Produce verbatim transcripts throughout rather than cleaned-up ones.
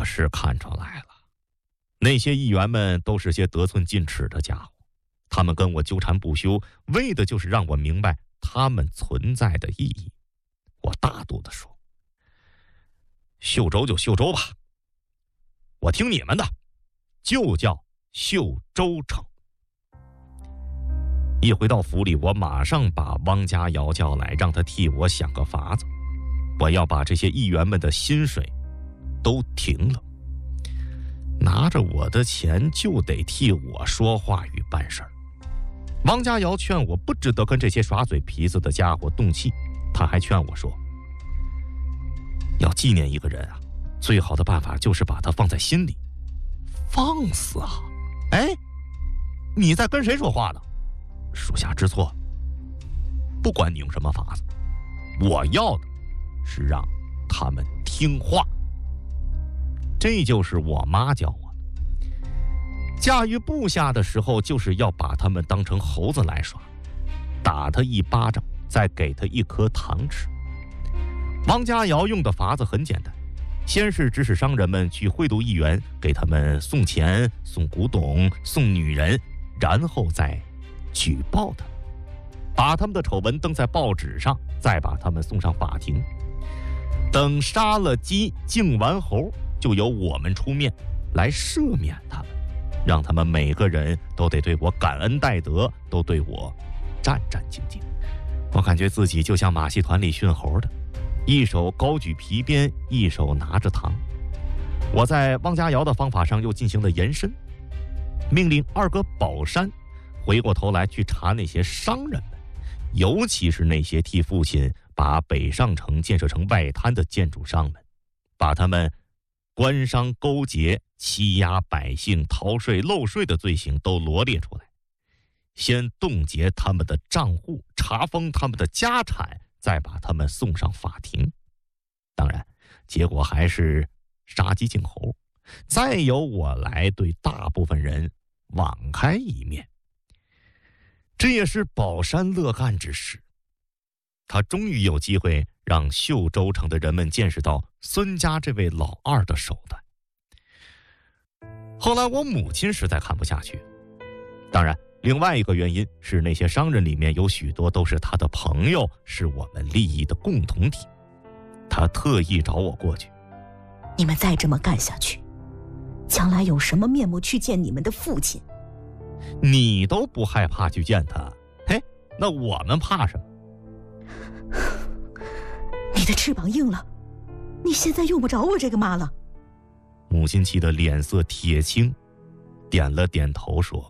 我是看出来了，那些议员们都是些得寸进尺的家伙，他们跟我纠缠不休，为的就是让我明白他们存在的意义。我大度地说，秀州就秀州吧，我听你们的，就叫秀州城。一回到府里，我马上把汪家瑶叫来，让他替我想个法子，我要把这些议员们的薪水都停了，拿着我的钱就得替我说话与办事儿。汪家瑶劝我不值得跟这些耍嘴皮子的家伙动气，他还劝我说，要纪念一个人啊，最好的办法就是把他放在心里。放肆啊！哎，你在跟谁说话呢？属下知错，不管你用什么法子，我要的是让他们听话。这就是我妈教我的，驾驭部下的时候就是要把他们当成猴子来耍，打他一巴掌，再给他一颗糖吃。汪家瑶用的法子很简单，先是指使商人们去贿赂议员，给他们送钱、送古董、送女人，然后再举报他们，把他们的丑闻登在报纸上，再把他们送上法庭。等杀了鸡敬完猴，就由我们出面来赦免他们，让他们每个人都得对我感恩戴德，都对我战战兢兢。我感觉自己就像马戏团里驯猴的，一手高举皮鞭，一手拿着糖。我在汪家瑶的方法上又进行了延伸，命令二哥宝山回过头来去查那些商人们，尤其是那些替父亲把北上城建设成外滩的建筑商们，把他们官商勾结、欺压百姓、逃税漏税的罪行都罗列出来，先冻结他们的账户，查封他们的家产，再把他们送上法庭。当然结果还是杀鸡儆猴，再由我来对大部分人网开一面。这也是宝山乐干之事，他终于有机会让秀州城的人们见识到孙家这位老二的手段。后来我母亲实在看不下去，当然另外一个原因是那些商人里面有许多都是他的朋友，是我们利益的共同体。他特意找我过去， 你们再这么干下去，将来有什么面目去见你们的父亲？ 你都不害怕去见他，嘿，那我们怕什么？ 你的翅膀硬了，你现在用不着我这个妈了。 母亲气得脸色铁青，点了点头说，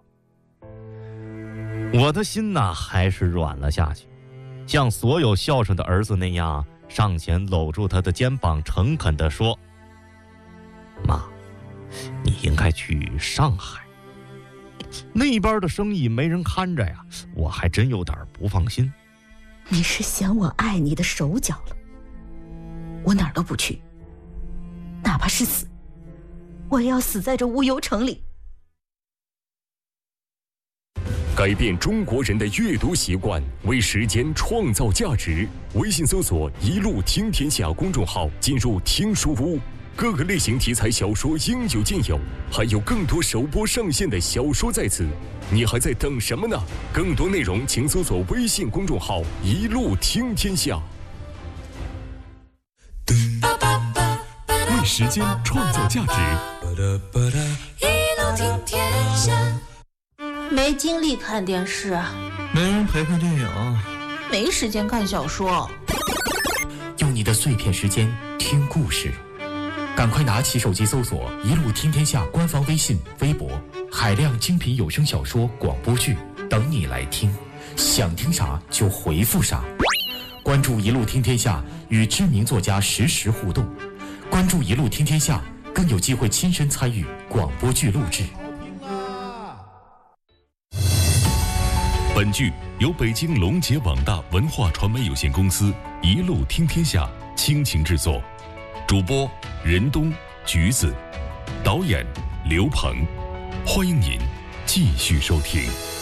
我的心呐还是软了下去，像所有孝顺的儿子那样上前搂住他的肩膀，诚恳地说，妈，你应该去上海，那边的生意没人看着呀，我还真有点不放心。 你是嫌我爱你的手脚了？我哪儿都不去，哪怕是死，我也要死在这乌有城里。 改变中国人的阅读习惯，为时间创造价值。微信搜索一路听天下公众号，进入听书屋，各个类型题材小说应有尽有，还有更多首播上线的小说在此，你还在等什么呢？更多内容请搜索微信公众号一路听天下。为时间创造价值， 一路听天下。没精力看电视， 没人陪看电影， 没时间看小说。 用你的碎片时间听故事，赶快拿起手机搜索一路听天下官方微信微博，海量精品有声小说广播剧等你来听，想听啥就回复啥。关注一路听天下，与知名作家实时互动，关注一路听天下，更有机会亲身参与广播剧录制。 本剧由北京龙杰网大文化传媒有限公司一路听天下倾情制作，主播任东、橘子，导演刘鹏。欢迎您继续收听。